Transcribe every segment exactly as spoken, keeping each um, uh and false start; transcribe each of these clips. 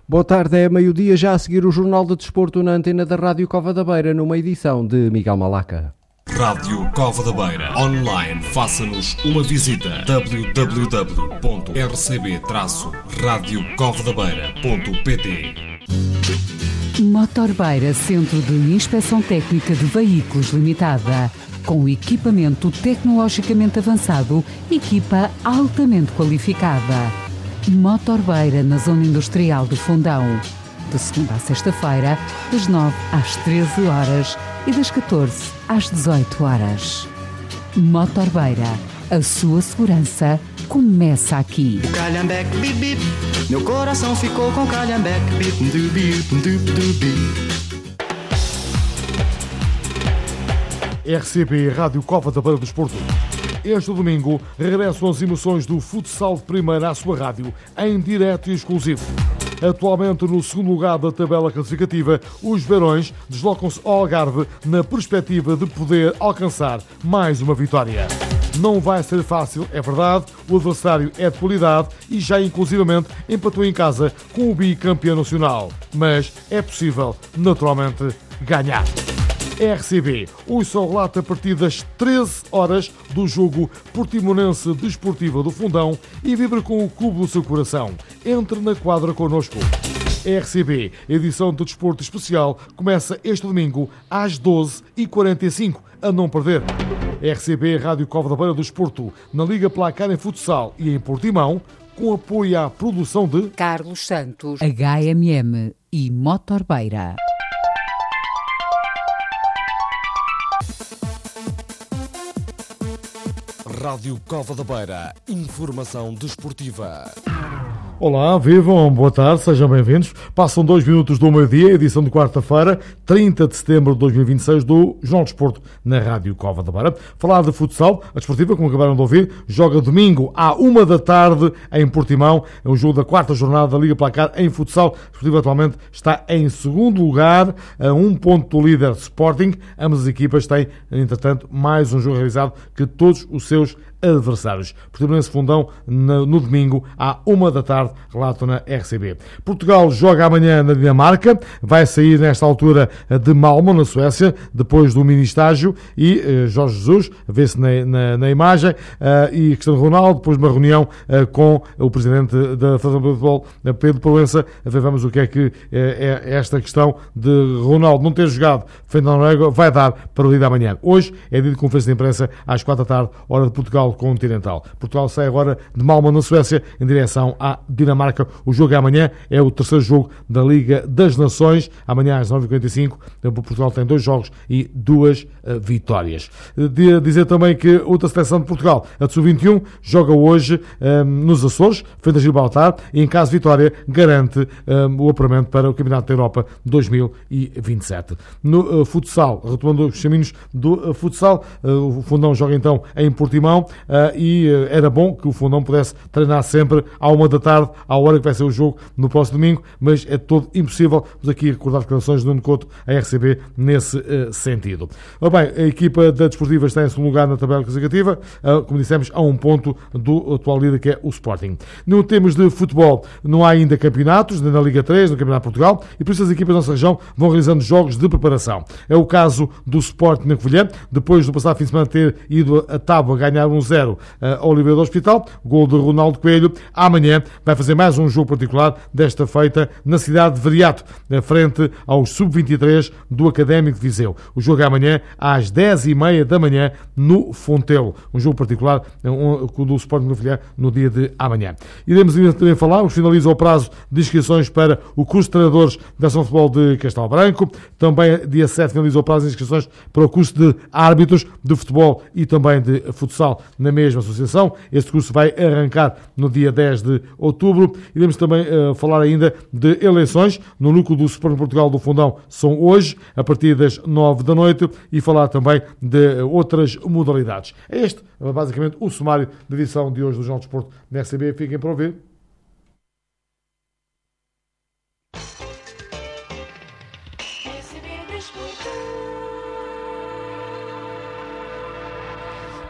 Boa tarde, é meio-dia, já a seguir o Jornal de Desporto na antena da Rádio Cova da Beira, numa edição de Miguel Malaca. Rádio Cova da Beira. Online, faça-nos uma visita. w w w ponto r c b traço rádio cova da beira ponto p t. Motorbeira, Centro de Inspeção Técnica de Veículos Limitada. Com equipamento tecnologicamente avançado, equipa altamente qualificada. Motorbeira, na Zona Industrial do Fundão. De segunda a sexta-feira, das nove às treze horas e das catorze às dezoito horas. Motorbeira, a sua segurança começa aqui. O calhambeque, bip, bip, meu coração ficou com calhambeque, bip, du, bip, du, du, bip. R C B Rádio Cova da Beira do Desporto. Este domingo regressam as emoções do futsal de primeira à sua rádio, em direto e exclusivo. Atualmente no segundo lugar da tabela classificativa, os Beirões deslocam-se ao Algarve na perspectiva de poder alcançar mais uma vitória. Não vai ser fácil, é verdade, o adversário é de qualidade e já inclusivamente empatou em casa com o bicampeão nacional. Mas é possível, naturalmente, ganhar. R C B, hoje só relata a partir das treze horas do jogo Portimonense Desportiva do Fundão e vibra com o clube do seu coração. Entre na quadra connosco. R C B, edição do Desporto Especial, começa este domingo às doze e quarenta e cinco, a não perder. R C B, Rádio Cova da Beira do Desporto, na Liga Placar em Futsal e em Portimão, com apoio à produção de Carlos Santos, H M M e Motorbeira. Rádio Cova da Beira. Informação desportiva. Olá, vivam, boa tarde, sejam bem-vindos. Passam dois minutos do meio-dia, edição de quarta-feira, trinta de setembro de dois mil e vinte e seis, do Jornal de Desporto na Rádio Cova da Beira. Falar de futsal, a desportiva, como acabaram de ouvir, joga domingo à uma da tarde em Portimão. É um jogo da quarta jornada da Liga Placar em futsal. A desportiva atualmente está em segundo lugar, a um ponto do líder Sporting. Ambas as equipas têm, entretanto, mais um jogo realizado que todos os seus adversários. Portimonense Fundão no, no domingo à uma da tarde, relato na R C B. Portugal joga amanhã na Dinamarca, vai sair nesta altura de Malmö, na Suécia, depois do mini estágio, e uh, Jorge Jesus, vê-se na, na, na imagem, uh, e Cristiano Ronaldo, depois de uma reunião uh, com o presidente da Federação de Futebol, Pedro Proença. Vemos o que é que uh, é esta questão de Ronaldo não ter jogado frente à Noruega vai dar para o dia de amanhã. Hoje é dia de conferência de imprensa às quatro da tarde, hora de Portugal continental. Portugal sai agora de Malmö, na Suécia, em direção à Dinamarca. O jogo é amanhã, é o terceiro jogo da Liga das Nações. Amanhã às nove e quarenta e cinco, Portugal tem dois jogos e duas uh, vitórias. De dizer também que outra seleção de Portugal, a de sub vinte e um, joga hoje um, nos Açores, frente a Gibraltar, e em caso de vitória garante um, o apuramento para o Campeonato da Europa dois mil e vinte e sete. No uh, futsal, retomando os caminhos do uh, futsal, uh, o Fundão joga então em Portimão. Uh, e uh, era bom que o Fundão pudesse treinar sempre à uma da tarde, à hora que vai ser o jogo no próximo domingo, mas é todo impossível. Vamos aqui recordar as declarações de Nuno Couto, a R C B, nesse uh, sentido. Oh, bem, a equipa da Desportiva está em segundo lugar na tabela classificativa, uh, como dissemos, a um ponto do atual líder, que é o Sporting. No termos de futebol, não há ainda campeonatos, nem na Liga três, no Campeonato de Portugal, e por isso as equipas da nossa região vão realizando jogos de preparação. É o caso do Sporting na Covilhã, depois do passado fim de semana ter ido a Tábua ganhar um zero ao Oliveira do Hospital, gol de Ronaldo Coelho. Amanhã vai fazer mais um jogo particular, desta feita na cidade de Veriato, frente aos sub vinte e três do Académico de Viseu. O jogo é amanhã às dez e meia da manhã no Fontelo. Um jogo particular um, do Sporting no Filhar no dia de amanhã. Iremos também falar, finaliza o prazo de inscrições para o curso de treinadores da Ação Futebol de Castelo Branco. Também dia sete finaliza o prazo de inscrições para o curso de árbitros de futebol e também de futsal na mesma associação. Este curso vai arrancar no dia dez de outubro. Iremos também uh, falar ainda de eleições no núcleo do Sporting Portugal do Fundão. São hoje, a partir das nove da noite, e falar também de outras modalidades. É este, basicamente, o sumário da edição de hoje do Jornal de Desporto na R C B. Fiquem para ouvir.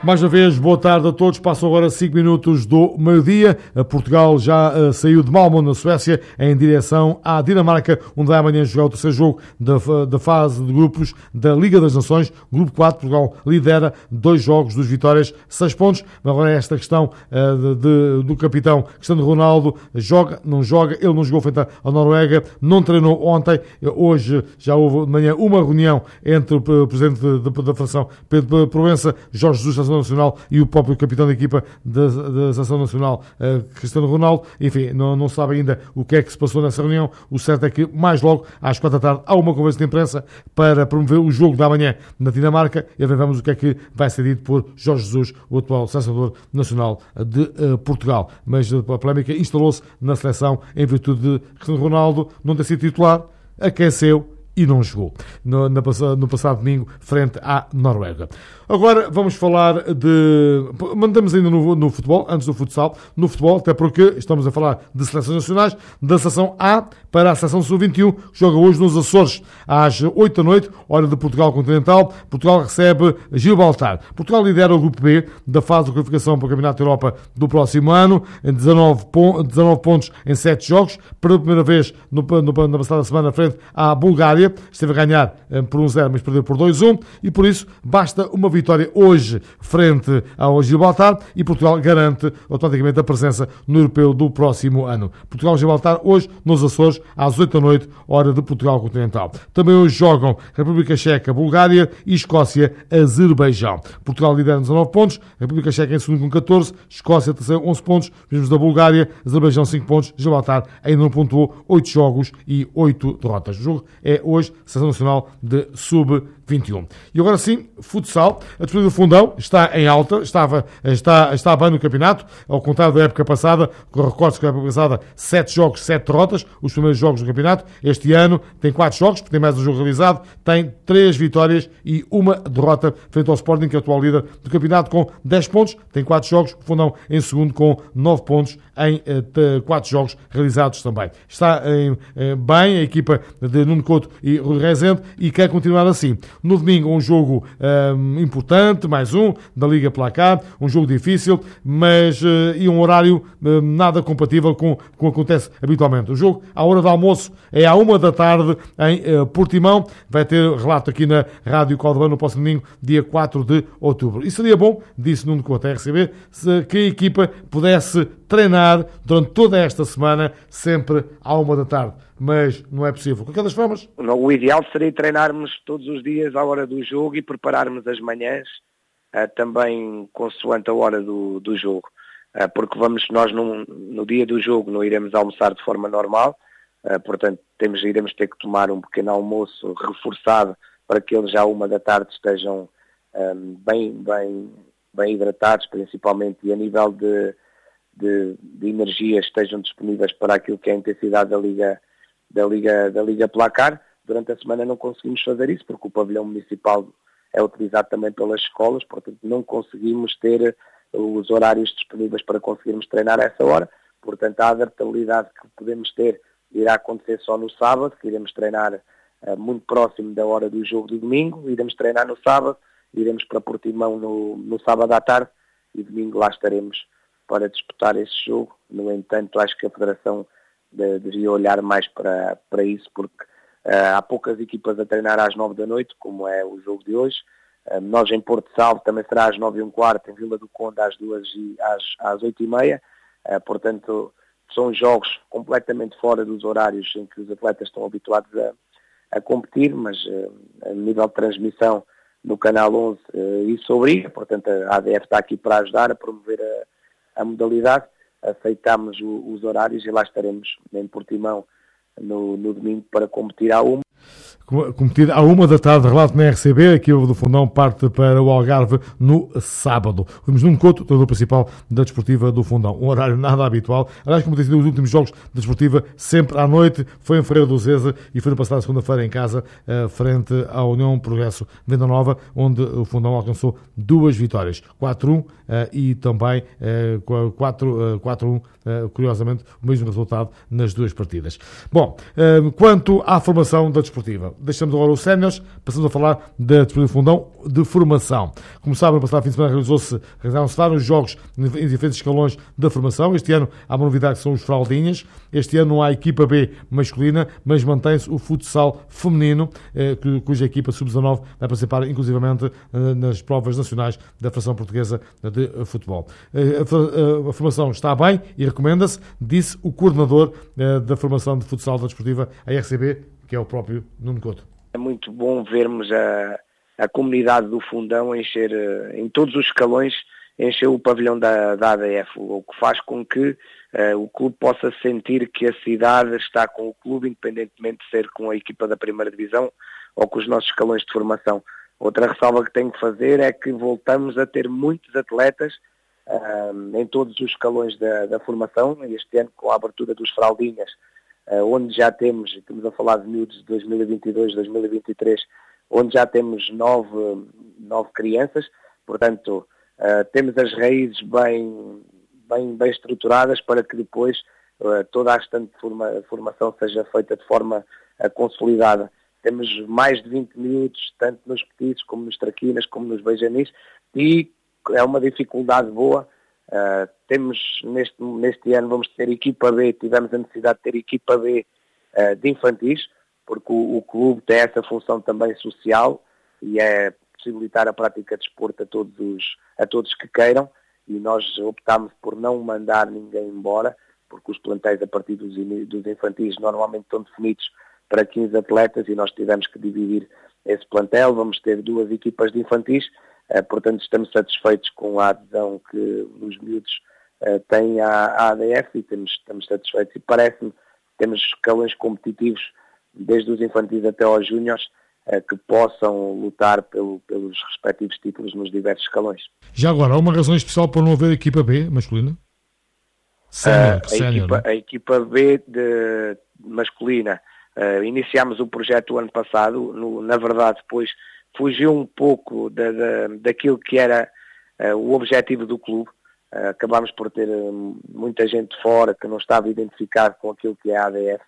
Mais uma vez, boa tarde a todos. Passam agora cinco minutos do meio-dia. Portugal já uh, saiu de Malmö, na Suécia, em direção à Dinamarca, onde vai amanhã jogar o terceiro jogo da, da fase de grupos da Liga das Nações. Grupo quatro, Portugal lidera dois jogos, duas vitórias, seis pontos. Agora esta questão uh, de, de, do capitão Cristiano Ronaldo. Joga, não joga. Ele não jogou frente à Noruega. Não treinou ontem. Hoje já houve de manhã uma reunião entre o presidente da Federação, Pedro Proença, Jorge Jesus, Seleção Nacional, e o próprio capitão da equipa da, da Seleção Nacional, uh, Cristiano Ronaldo. Enfim, não, não sabe ainda o que é que se passou nessa reunião. O certo é que mais logo, às quatro da tarde, há uma conversa de imprensa para promover o jogo da manhã na Dinamarca, e vemos o que é que vai ser dito por Jorge Jesus, o atual selecionador nacional de uh, Portugal. Mas uh, a polémica instalou-se na seleção em virtude de Cristiano Ronaldo não ter sido titular, aqueceu e não jogou no, na, no passado domingo frente à Noruega. Agora vamos falar de... Mandamos ainda no, no futebol, antes do futsal, no futebol, até porque estamos a falar de seleções nacionais, da seleção A para a seleção sub vinte e um, que joga hoje nos Açores, às oito da noite, hora de Portugal continental. Portugal recebe Gibraltar. Portugal lidera o grupo B da fase de qualificação para o Campeonato da Europa do próximo ano, em dezanove pontos em sete jogos, pela primeira vez no, no, na passada semana frente à Bulgária. Esteve a ganhar por um zero, mas perdeu por dois a um, e por isso basta uma vitória hoje frente ao Gibraltar e Portugal garante automaticamente a presença no europeu do próximo ano. Portugal-Gibraltar hoje nos Açores, às oito da noite, hora de Portugal continental. Também hoje jogam República Checa, Bulgária e Escócia, Azerbaijão. Portugal lidera dezanove pontos, República Checa em segundo com catorze, Escócia terceiro onze pontos, mesmo da Bulgária, Azerbaijão cinco pontos, Gibraltar ainda não pontuou, oito jogos e oito derrotas. O jogo é hoje Seleção Nacional de sub vinte e um. E agora sim, futsal. A disputa do Fundão está em alta, estava, está, está bem no campeonato, ao contrário da época passada, com recordes que a época passada, sete jogos, sete derrotas, os primeiros jogos do campeonato. Este ano tem quatro jogos, porque tem mais um jogo realizado, tem três vitórias e uma derrota frente ao Sporting, que é o atual líder do campeonato, com dez pontos, tem quatro jogos, o Fundão em segundo com nove pontos em quatro jogos realizados também. Está em, em, bem a equipa de Nuno Couto e Rui Rezende e quer continuar assim. No domingo, um jogo um, importante, mais um, da Liga Placar, um jogo difícil, mas uh, e um horário uh, nada compatível com, com o que acontece habitualmente. O jogo, à hora do almoço, é à uma da tarde em uh, Portimão. Vai ter relato aqui na Rádio Caldebano no próximo domingo, dia quatro de outubro. E seria bom, disse Nuno Couto, a R C B, se, que a equipa pudesse treinar durante toda esta semana, sempre à uma da tarde. Mas não é possível. De qualquer das formas... O ideal seria treinarmos todos os dias à hora do jogo e prepararmos as manhãs uh, também consoante a hora do, do jogo. Uh, porque vamos, nós num, no dia do jogo não iremos almoçar de forma normal, uh, portanto temos, iremos ter que tomar um pequeno almoço reforçado para que eles já à uma da tarde estejam um, bem, bem, bem hidratados, principalmente, e a nível de, de, de energia estejam disponíveis para aquilo que é a intensidade da Liga Da Liga, da Liga Placar. Durante a semana não conseguimos fazer isso, porque o pavilhão municipal é utilizado também pelas escolas, portanto não conseguimos ter os horários disponíveis para conseguirmos treinar a essa hora. Portanto, a adaptabilidade que podemos ter irá acontecer só no sábado, que iremos treinar uh, muito próximo da hora do jogo do domingo, iremos treinar no sábado, iremos para Portimão no, no sábado à tarde, e domingo lá estaremos para disputar esse jogo. No entanto, acho que a Federação De, devia olhar mais para, para isso, porque uh, há poucas equipas a treinar às nove da noite, como é o jogo de hoje. Uh, nós em Porto Salvo também será às nove e um quarto, em Vila do Conde às duas e às, às oito e meia. Uh, portanto, são jogos completamente fora dos horários em que os atletas estão habituados a, a competir, mas uh, a nível de transmissão no Canal onze uh, isso obriga. Portanto, a A D F está aqui para ajudar a promover a, a modalidade. Aceitámos o, os horários e lá estaremos em Portimão no, no domingo para competir à uma. Competir à uma da tarde, relato na R C B, aqui o do Fundão parte para o Algarve no sábado. Vimos num Couto, treinador principal da Desportiva do Fundão. Um horário nada habitual. Aliás, como tem sido os últimos jogos da Desportiva, sempre à noite, foi em Ferreira do Zeza e foi no passado segunda-feira em casa, frente à União Progresso Venda Nova, onde o Fundão alcançou duas vitórias. quatro a um e também quatro a um, curiosamente, o mesmo resultado nas duas partidas. Bom, quanto à formação da Desportiva, desportiva. Deixamos agora os séniores, passamos a falar da Desportiva Fundão de formação. Como sabem, no passado fim de semana realizou-se, realizaram-se vários jogos em diferentes escalões da formação. Este ano há uma novidade que são os fraldinhas. Este ano não há equipa B masculina, mas mantém-se o futsal feminino, cuja equipa sub dezanove vai participar inclusivamente nas provas nacionais da Federação Portuguesa de Futebol. A formação está bem e recomenda-se, disse o coordenador da formação de futsal da Desportiva, a R C B, que é o próprio Nuno Couto. É muito bom vermos a, a comunidade do Fundão encher, em todos os escalões, encher o pavilhão da, da A D F, o que faz com que uh, o clube possa sentir que a cidade está com o clube, independentemente de ser com a equipa da primeira divisão ou com os nossos escalões de formação. Outra ressalva que tenho que fazer é que voltamos a ter muitos atletas uh, em todos os escalões da, da formação, este ano com a abertura dos fraldinhas, uh, onde já temos, estamos a falar de miúdos de dois mil e vinte e dois, dois mil e vinte e três, onde já temos nove, nove crianças, portanto uh, temos as raízes bem, bem, bem estruturadas para que depois uh, toda a restante forma, formação seja feita de forma uh, consolidada. Temos mais de vinte miúdos, tanto nos petitos, como nos traquinas, como nos beijanis, e é uma dificuldade boa. Uh, temos, neste, neste ano, vamos ter equipa B, tivemos a necessidade de ter equipa B uh, de infantis, porque o, o clube tem essa função também social, e é possibilitar a prática de desporto a todos, os, a todos que queiram, e nós optámos por não mandar ninguém embora, porque os plantéis a partir dos, dos infantis normalmente estão definidos para quinze atletas e nós tivemos que dividir esse plantel. Vamos ter duas equipas de infantis, uh, portanto estamos satisfeitos com a adesão que os miúdos uh, têm à, à A D F e temos, estamos satisfeitos e parece-me que temos escalões competitivos desde os infantis até aos júniores uh, que possam lutar pelo, pelos respectivos títulos nos diversos escalões. Já agora, há uma razão especial para não haver equipa B masculina? Sénior, uh, a, sénior, equipa, a equipa B de masculina, Uh, iniciámos o projeto o ano passado, no, na verdade depois fugiu um pouco da, da, daquilo que era uh, o objetivo do clube. Uh, acabámos por ter uh, muita gente fora que não estava identificado com aquilo que é a A D F,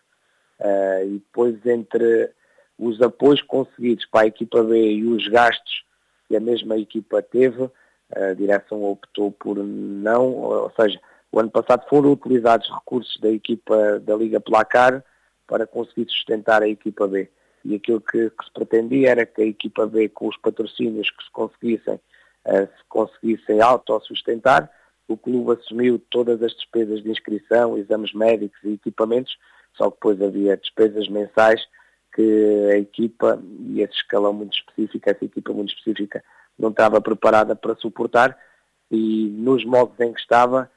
uh, e depois entre os apoios conseguidos para a equipa B e os gastos que a mesma equipa teve, a direção optou por não, ou seja, o ano passado foram utilizados recursos da equipa da Liga Placar para conseguir sustentar a equipa B. E aquilo que, que se pretendia era que a equipa B, com os patrocínios que se conseguissem, uh, se conseguissem autossustentar. O clube assumiu todas as despesas de inscrição, exames médicos e equipamentos, só que depois havia despesas mensais que a equipa, e esse escalão muito específico, essa equipa muito específica, não estava preparada para suportar, e nos moldes em que estava,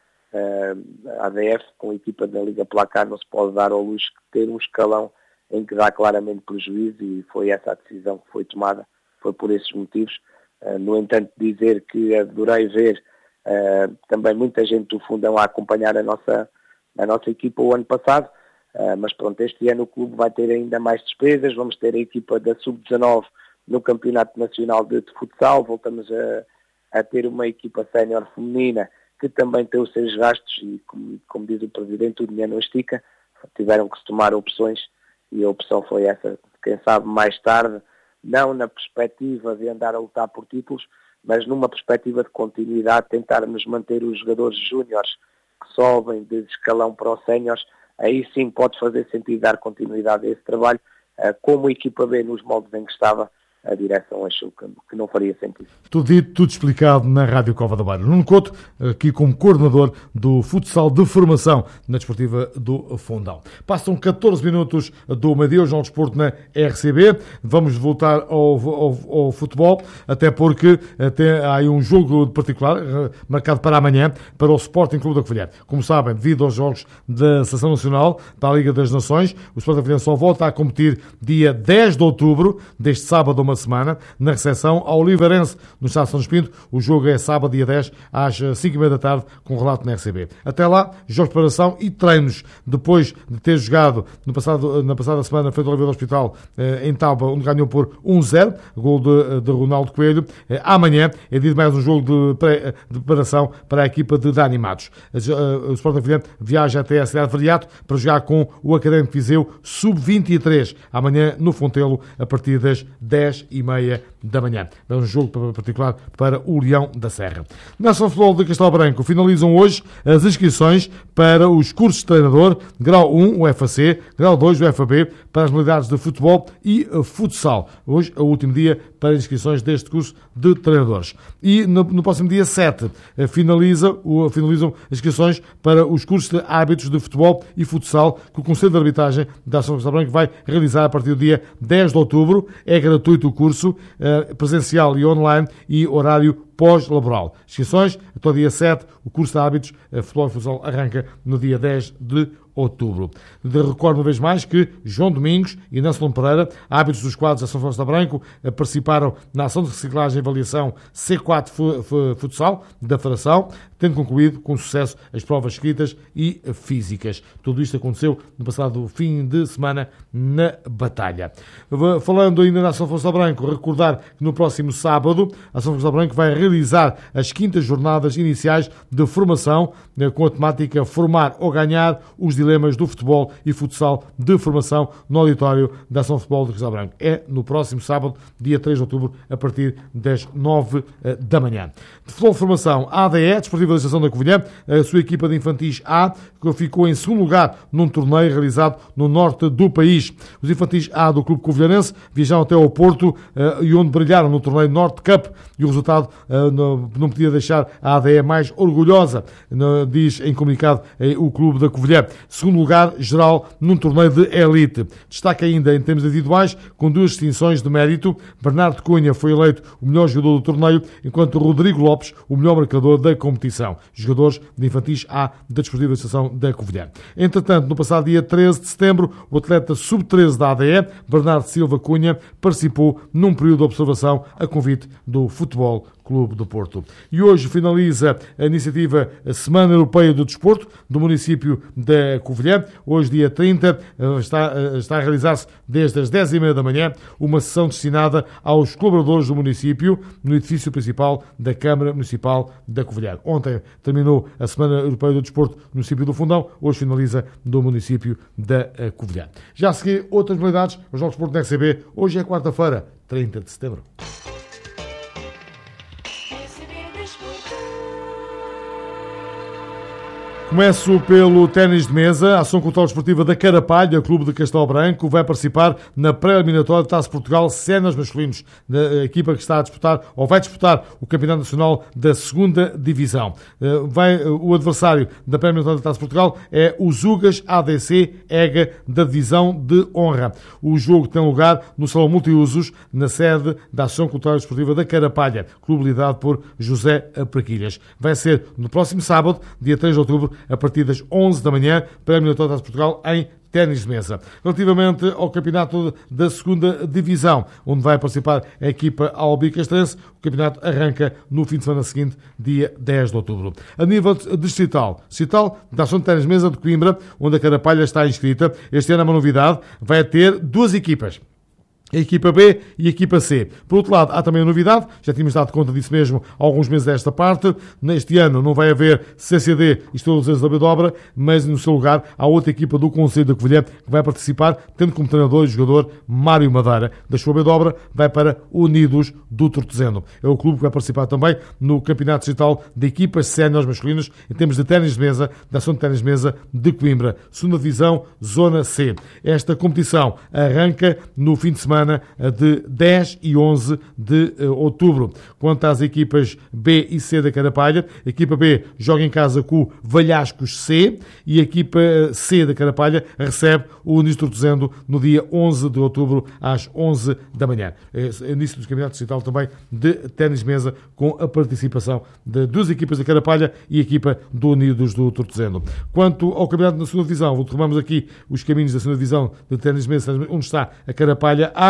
a A D F, com a equipa da Liga Placar, não se pode dar ao luxo de ter um escalão em que dá claramente prejuízo, e foi essa a decisão que foi tomada, foi por esses motivos. Uh, no entanto, dizer que adorei ver uh, também muita gente do Fundão a acompanhar a nossa, a nossa equipa o ano passado, uh, mas pronto, este ano o clube vai ter ainda mais despesas, vamos ter a equipa da sub dezanove no Campeonato Nacional de, de Futsal, voltamos a, a ter uma equipa sénior feminina que também tem os seus gastos e, como, como diz o Presidente, o dinheiro não estica, tiveram que se tomar opções e a opção foi essa, quem sabe mais tarde, não na perspectiva de andar a lutar por títulos, mas numa perspectiva de continuidade, tentarmos manter os jogadores júniores que sobem de escalão para os séniores, aí sim pode fazer sentido dar continuidade a esse trabalho, como a equipa B nos moldes em que estava, a direção achou que não faria sentido. Tudo dito, tudo explicado na Rádio Cova da Beira. Nuno Couto, aqui como coordenador do futsal de formação na Desportiva do Fundão. Passam catorze minutos do meio-dia, o Jornal de Desporto na R C B. Vamos voltar ao, ao, ao futebol, até porque até há aí um jogo particular marcado para amanhã, para o Sporting Clube da Covilhã. Como sabem, devido aos jogos da Seleção Nacional para a Liga das Nações, o Sporting Clube da Covilhã só volta a competir dia dez de outubro, deste sábado, uma semana, na recepção ao Oliveirense, no Estádio São Pinto. O jogo é sábado, dia dez, às cinco e meia da tarde, com relato na R C B. Até lá, jogos de preparação e treinos. Depois de ter jogado no passado, na passada semana, frente ao Oliveira do Hospital, em Tauba, onde ganhou por um zero, gol de, de Ronaldo Coelho. Amanhã é dia de mais um jogo de, pré, de preparação para a equipa de Dani Matos. O Sporting Vilhena viaja até a cidade de Variato para jogar com o Académico Viseu sub vinte e três, amanhã no Fontelo, a partir das dez e meia da manhã. É um jogo particular para o Leão da Serra. Na Ação Futebol de Castelo Branco finalizam hoje as inscrições para os cursos de treinador, grau um, o F A C, grau dois, o F A B, para as modalidades de futebol e futsal. Hoje é o último dia para inscrições deste curso de treinadores. E no, no próximo dia sete finaliza, o, finalizam as inscrições para os cursos de hábitos de futebol e futsal que o Conselho de Arbitragem da Ação Castelo Branco vai realizar a partir do dia dez de outubro. É gratuito o curso, presencial e online, e horário pós-laboral. Inscrições até o dia sete, o curso de hábitos futebol e futsal arranca no dia dez de outubro. De recordo uma vez mais que João Domingos e Nelson Pereira, hábitos dos quadros da Ação Costa Branco, participaram na ação de reciclagem e avaliação C quatro Futsal da Federação, tendo concluído com sucesso as provas escritas e físicas. Tudo isto aconteceu no passado fim de semana na Batalha. Falando ainda na Ação Costa Branco, recordar que no próximo sábado a Ação Costa Branco vai realizar as quintas jornadas iniciais de formação com a temática Formar ou Ganhar, os dilemas do futebol e futsal de formação no auditório da Ação Futebol de Castelo Branco. É no próximo sábado, dia três de outubro, a partir das nove da manhã. De futebol de formação, a ADE, Desportiva da Estação da Covilhã, a sua equipa de infantis A, que ficou em segundo lugar num torneio realizado no norte do país. Os infantis A do Clube Covilhanense viajaram até ao Porto e onde brilharam no torneio Norte Cup, e o resultado não podia deixar a ADE mais orgulhosa, diz em comunicado o Clube da Covilhã. Segundo lugar geral num torneio de elite. Destaca ainda em termos individuais, com duas distinções de mérito. Bernardo Cunha foi eleito o melhor jogador do torneio, enquanto Rodrigo Lopes o melhor marcador da competição. Jogadores de infantis A da Desportiva Estação da Covilhã. Entretanto, no passado dia treze de setembro, o atleta sub treze da A D E, Bernardo Silva Cunha, participou num período de observação a convite do Futebol Clube do Porto. E hoje finaliza a iniciativa Semana Europeia do Desporto do município da Covilhã. Hoje, dia trinta, está, está a realizar-se desde as dez e meia da manhã uma sessão destinada aos colaboradores do município no edifício principal da Câmara Municipal da Covilhã. Ontem terminou a Semana Europeia do Desporto no município do Fundão, hoje finaliza do município da Covilhã. Já a seguir, outras novidades, os Jogos de Desporto da R C B. Hoje é quarta-feira, trinta de setembro. Começo pelo ténis de mesa. A Ação Cultural Desportiva da Carapalha, Clube de Castelo Branco, vai participar na pré-eliminatória de Taça Portugal Séniores Masculinos, da equipa que está a disputar, ou vai disputar, o Campeonato Nacional da segunda Divisão. Vai, o adversário da pré-eliminatória de Taça Portugal é o Zugas A D C EGA da Divisão de Honra. O jogo tem lugar no Salão Multiusos, na sede da Ação Cultural Desportiva da Carapalha, clube liderado por José Apraquilhas. Vai ser no próximo sábado, dia três de outubro, a partir das onze da manhã, para a eliminatória de Portugal em ténis de mesa. Relativamente ao campeonato da segunda Divisão, onde vai participar a equipa Albi Castrense, o campeonato arranca no fim de semana seguinte, dia dez de outubro. A nível distrital, distrital da Ação de Ténis de Mesa de Coimbra, onde a Carapalha está inscrita, este ano é uma novidade, vai ter duas equipas. A equipa B e a equipa C. Por outro lado, há também a novidade, já tínhamos dado conta disso mesmo há alguns meses desta parte. Neste ano não vai haver C C D e Estrela dos da Bedobra, mas no seu lugar há outra equipa do Conselho da Covilhã que vai participar, tendo como treinador e jogador Mário Madeira. Da sua Bedobra vai para Unidos do Tortezeno. É o clube que vai participar também no Campeonato Distrital de Equipas Séniores Masculinos em termos de ténis de mesa, da Ação de Ténis de Mesa de Coimbra. Segunda Divisão, Zona C. Esta competição arranca no fim de semana de dez e onze de outubro. Quanto às equipas B e C da Carapalha, a equipa B joga em casa com o Valhascos C e a equipa C da Carapalha recebe o Unidos Tortezendo no dia onze de outubro às onze da manhã. É início dos campeonatos distrital também de ténis de mesa, com a participação de duas equipas da Carapalha e a equipa do Unidos do Tortezendo. Quanto ao campeonato da segunda divisão, retomamos aqui os caminhos da segunda divisão de ténis de mesa, onde está a Carapalha A.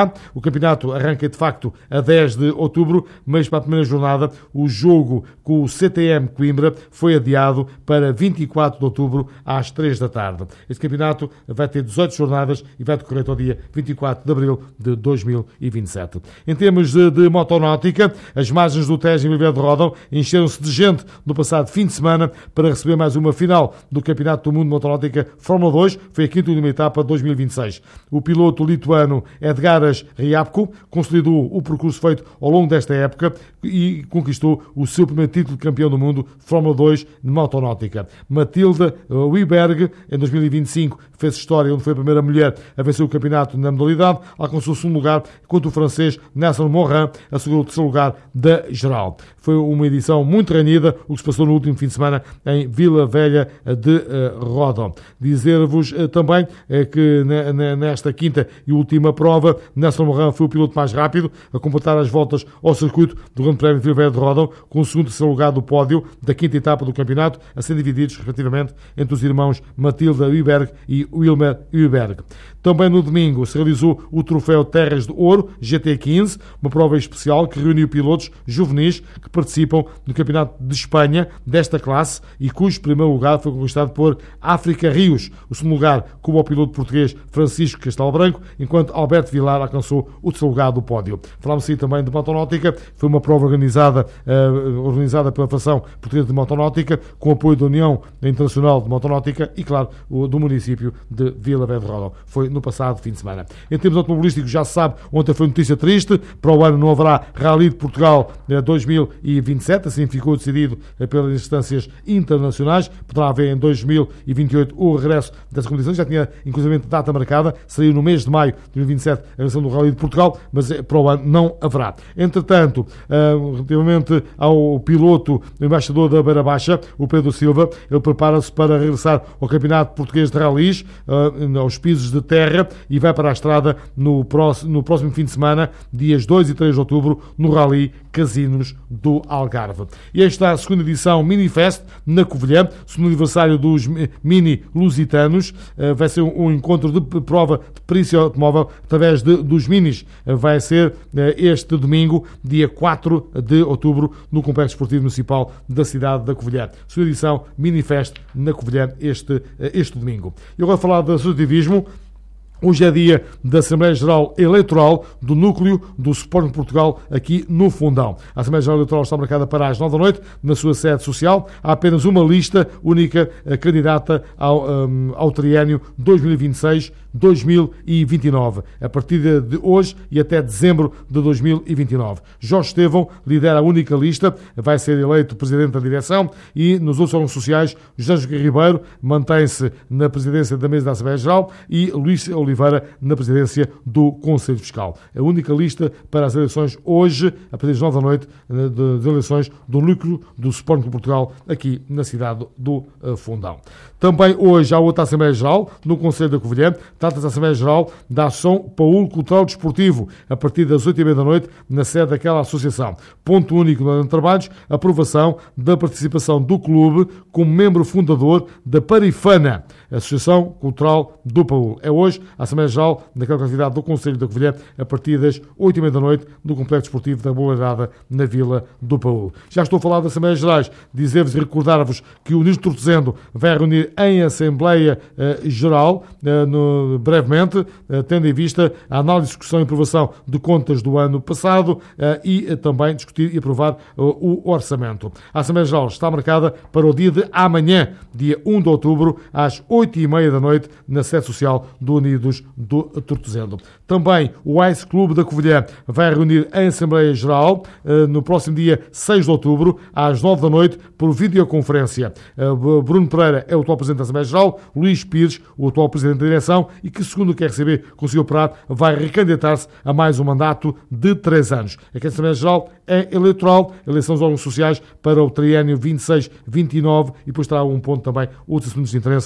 A. O campeonato arranca de facto a dez de outubro, mas para a primeira jornada o jogo com o C T M Coimbra foi adiado para vinte e quatro de outubro às três da tarde. Este campeonato vai ter dezoito jornadas e vai decorrer até o dia vinte e quatro de abril de dois mil e vinte e sete. Em termos de, de motonáutica, as margens do Tejo em Vila de Rodão encheram-se de gente no passado fim de semana para receber mais uma final do Campeonato do Mundo de Motonáutica Fórmula dois. Foi a quinta e última etapa de dois mil e vinte e seis. O piloto lituano Edgaras Riabko consolidou o percurso feito ao longo desta época e conquistou o seu primeiro título de campeão do mundo de Fórmula dois de motonáutica. Matilda Wiberg, em dois mil e vinte e cinco, fez história onde foi a primeira mulher a vencer o campeonato na modalidade, alcançou o segundo lugar, enquanto o francês Nelson Morin assegurou o terceiro lugar da geral. Foi uma edição muito renhida, o que se passou no último fim de semana em Vila Velha de uh, Rodão. Dizer-vos uh, também uh, que ne, ne, nesta quinta e última prova, Nelson Morin foi o piloto mais rápido a completar as voltas ao circuito do Grande Prémio de Vila Velha de Rodão, com o segundo e terceiro lugar do pódio da quinta etapa do campeonato, a ser divididos, respectivamente, entre os irmãos Matilda Wiberg e Wilmer Wiberg. Também no domingo se realizou o Troféu Terras de Ouro G T quinze, uma prova especial que reuniu pilotos juvenis que participam no Campeonato de Espanha desta classe e cujo primeiro lugar foi conquistado por África Rios. O segundo lugar como o piloto português Francisco Castelo Branco, enquanto Alberto Vilar alcançou o terceiro lugar do pódio. Falámos aí também de motonáutica. Foi uma prova organizada, uh, organizada pela Federação Portuguesa de Motonáutica, com apoio da União Internacional de Motonáutica e, claro, o, do município de Vila Velha de Rodão. Foi no passado fim de semana. Em termos automobilísticos, já se sabe, ontem foi notícia triste. Para o ano não haverá Rally de Portugal dois mil e vinte e sete, assim ficou decidido pelas instâncias internacionais. Poderá haver em dois mil e vinte e oito o regresso dessa competição. Já tinha, inclusive, data marcada. Seria no mês de maio de dois mil e vinte e sete a realização do Rally de Portugal, mas para o ano não haverá. Entretanto, relativamente ao piloto, o embaixador da Beira Baixa, o Pedro Silva, ele prepara-se para regressar ao Campeonato Português de Rallys, aos pisos de terra, e vai para a estrada no próximo, no próximo fim de semana, dias dois e três de outubro, no Rally Casinos do Algarve. E esta é a segunda edição Minifest na Covilhã, segundo aniversário dos Mini Lusitanos. Vai ser um encontro de prova de perícia automóvel através de, dos Minis. Vai ser este domingo, dia quatro de outubro, no Complexo Esportivo Municipal da cidade da Covilhã. Segunda edição Minifest na Covilhã este, este domingo. E agora falar de associativismo. Hoje é dia da Assembleia Geral Eleitoral do Núcleo do Sporting Portugal aqui no Fundão. A Assembleia Geral Eleitoral está marcada para as nove da noite na sua sede social. Há apenas uma lista única candidata ao, um, ao triênio dois mil e vinte e seis dois mil e vinte e nove, a partir de hoje e até dezembro de dois mil e vinte e nove. Jorge Estevão lidera a única lista, vai ser eleito presidente da direção e nos outros órgãos sociais, José Joaquim Ribeiro mantém-se na presidência da mesa da Assembleia Geral e Luís Oliveira na presidência do Conselho Fiscal. A única lista para as eleições hoje, a partir das nove da noite, das eleições do núcleo do Sporting de Portugal aqui na cidade do Fundão. Também hoje há outra Assembleia Geral no Conselho da Covilhã. Trata-se da Assembleia Geral da Ação Paulo Cultural Desportivo, a partir das oito e meia da noite, na sede daquela associação. Ponto único no trabalhos, aprovação da participação do clube como membro fundador da Parifana, Associação Cultural do Paulo. É hoje a Assembleia Geral daquela atividade do Conselho da Covilhã, a partir das oito e meia da noite, no Complexo Desportivo da Boleirada, na Vila do Paulo. Já estou a falar das Assembleias Gerais, dizer-vos e recordar-vos que o Nisto Tortezendo vai reunir em Assembleia uh, Geral, uh, no, brevemente, uh, tendo em vista a análise, discussão e aprovação de contas do ano passado uh, e uh, também discutir e aprovar uh, o orçamento. A Assembleia Geral está marcada para o dia de amanhã, dia um de outubro, às oito e meia da noite, na sede social do Unidos do Tortezendo. Também o Ice Clube da Covilhã vai reunir em Assembleia Geral uh, no próximo dia seis de outubro, às nove da noite, por videoconferência. Uh, Bruno Pereira é o atual Presidente da Assembleia Geral, Luís Pires, o atual Presidente da Direção, e que, segundo o que a R C B conseguiu operar, vai recandidatar-se a mais um mandato de três anos. A Assembleia Geral é eleitoral, eleição dos órgãos sociais para o triênio vinte e seis vinte e nove, e depois terá um ponto também outros assuntos de interesse do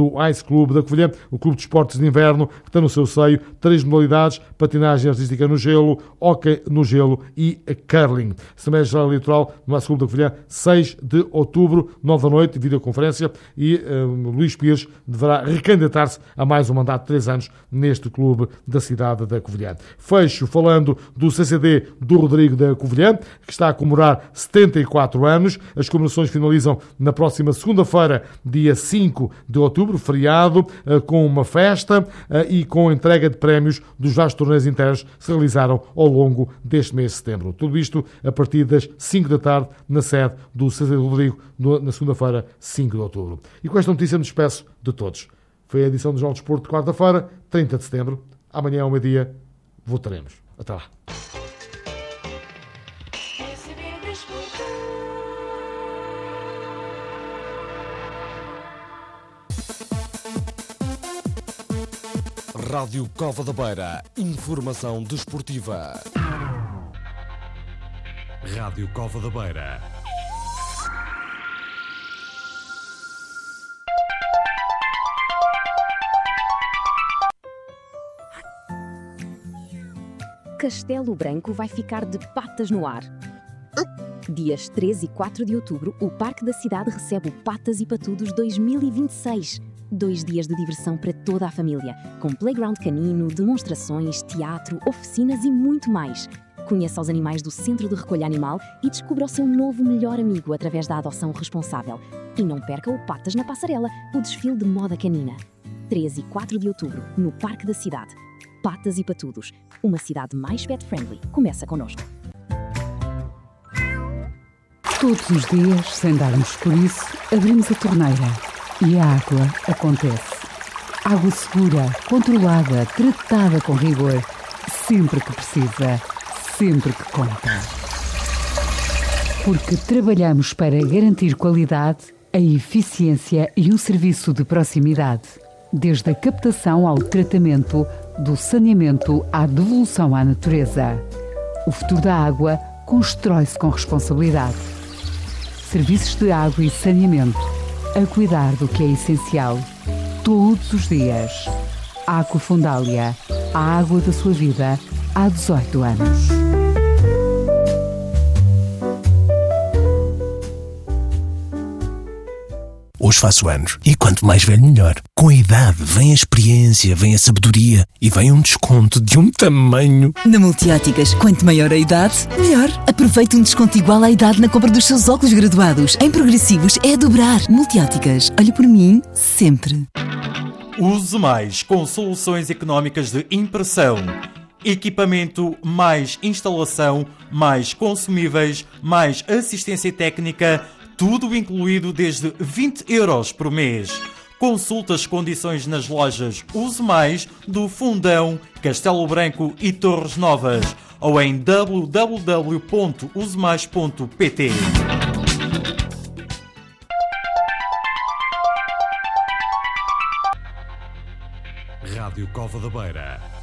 do Ice Club da Covilhã, o clube de esportes de inverno, que tem no seu seio três modalidades: patinagem artística no gelo, hóquei no gelo e curling. Assembleia Geral Eleitoral no Ice Club da Covilhã, seis de outubro, nove da noite, videoconferência, e um, Luís Pires deverá recandidatar-se a mais um mandato de três anos neste clube da cidade da Covilhã. Fecho falando do C C D do Rodrigo da Covilhã, que está a comemorar setenta e quatro anos. As comemorações finalizam na próxima segunda-feira, dia cinco de outubro, feriado, com uma festa e com entrega de prémios dos vários torneios internos que se realizaram ao longo deste mês de setembro. Tudo isto a partir das cinco da tarde na sede do C C D do Rodrigo, na segunda-feira, cinco de outubro. E com esta notícia me despeço de todos. Foi a edição do Jornal do Desporto de quarta-feira, trinta de setembro. Amanhã ao meio-dia votaremos. Até lá. Rádio Cova da Beira. Informação desportiva. Rádio Cova da Beira. Castelo Branco vai ficar de patas no ar. Dias três e quatro de outubro, o Parque da Cidade recebe o Patas e Patudos dois mil e vinte e seis. Dois dias de diversão para toda a família, com playground canino, demonstrações, teatro, oficinas e muito mais. Conheça os animais do Centro de Recolha Animal e descubra o seu novo melhor amigo através da adoção responsável. E não perca o Patas na Passarela, o desfile de moda canina. três e quatro de outubro, no Parque da Cidade. Patas e Patudos, uma cidade mais pet-friendly. Começa connosco. Todos os dias, sem darmos por isso, abrimos a torneira e a água acontece. Água segura, controlada, tratada com rigor, sempre que precisa, sempre que conta. Porque trabalhamos para garantir qualidade, a eficiência e um serviço de proximidade. Desde a captação ao tratamento, do saneamento à devolução à natureza. O futuro da água constrói-se com responsabilidade. Serviços de água e saneamento, a cuidar do que é essencial, todos os dias. Água Fundália, a água da sua vida, há dezoito anos. Hoje faço anos e quanto mais velho melhor. Com a idade vem a experiência, vem a sabedoria e vem um desconto de um tamanho. Na Multióticas, quanto maior a idade, melhor. Aproveite um desconto igual à idade na compra dos seus óculos graduados. Em progressivos é a dobrar. Multióticas, olhe por mim sempre. Use mais com soluções económicas de impressão. Equipamento mais instalação, mais consumíveis, mais assistência técnica. Tudo incluído desde vinte euros por mês. Consulte as condições nas lojas Use Mais do Fundão, Castelo Branco e Torres Novas ou em w w w ponto use mais ponto p t. Rádio Cova da Beira.